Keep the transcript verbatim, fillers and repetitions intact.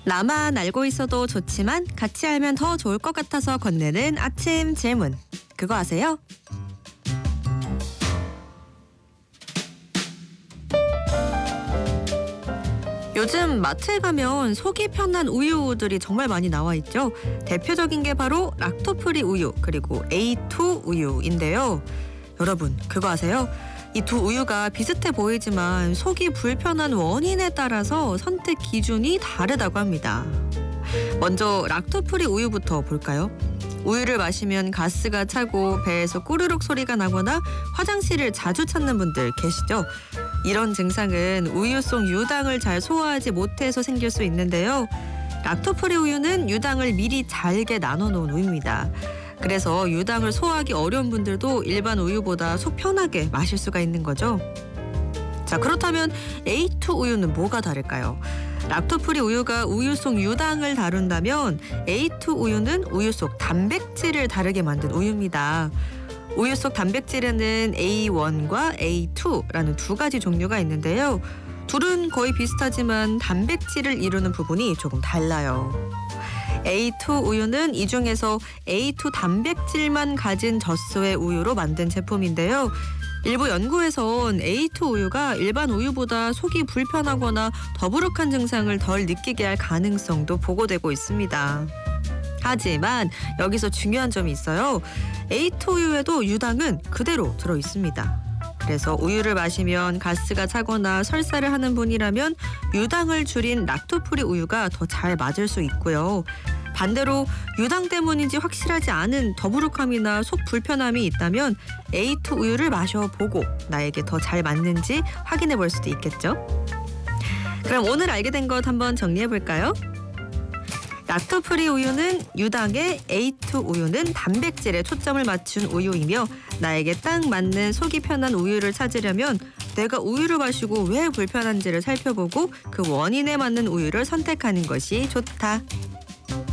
나만 알고 있어도 좋지만 같이 알면 더 좋을 것 같아서 건네는 아침 질문. 그거 아세요? 요즘 마트에 가면 속이 편한 우유들이 정말 많이 나와 있죠. 대표적인 게 바로 락토프리 우유 그리고 에이 투 우유인데요. 여러분 그거 아세요? 이 두 우유가 비슷해 보이지만 속이 불편한 원인에 따라서 선택 기준이 다르다고 합니다. 먼저 락토프리 우유부터 볼까요? 우유를 마시면 가스가 차고 배에서 꾸르륵 소리가 나거나 화장실을 자주 찾는 분들 계시죠? 이런 증상은 우유 속 유당을 잘 소화하지 못해서 생길 수 있는데요. 락토프리 우유는 유당을 미리 잘게 나눠 놓은 우유입니다. 그래서 유당을 소화하기 어려운 분들도 일반 우유보다 속 편하게 마실 수가 있는 거죠. 자, 그렇다면 에이 투 우유는 뭐가 다를까요? 락토프리 우유가 우유 속 유당을 다룬다면 에이 투 우유는 우유 속 단백질을 다르게 만든 우유입니다. 우유 속 단백질에는 에이 원과 에이 투라는 두 가지 종류가 있는데요. 둘은 거의 비슷하지만 단백질을 이루는 부분이 조금 달라요. 에이 투 우유는 이 중에서 에이 투 단백질만 가진 젖소의 우유로 만든 제품인데요. 일부 연구에선 에이 투 우유가 일반 우유보다 속이 불편하거나 더부룩한 증상을 덜 느끼게 할 가능성도 보고되고 있습니다. 하지만 여기서 중요한 점이 있어요. 에이 투 우유에도 유당은 그대로 들어 있습니다. 그래서 우유를 마시면 가스가 차거나 설사를 하는 분이라면 유당을 줄인 락토프리 우유가 더 잘 맞을 수 있고요. 반대로 유당 때문인지 확실하지 않은 더부룩함이나 속 불편함이 있다면 에이 투 우유를 마셔보고 나에게 더 잘 맞는지 확인해 볼 수도 있겠죠. 그럼 오늘 알게 된 것 한번 정리해 볼까요? 락토프리 우유는 유당에 에이 투 우유는 단백질에 초점을 맞춘 우유이며 나에게 딱 맞는 속이 편한 우유를 찾으려면 내가 우유를 마시고 왜 불편한지를 살펴보고 그 원인에 맞는 우유를 선택하는 것이 좋다.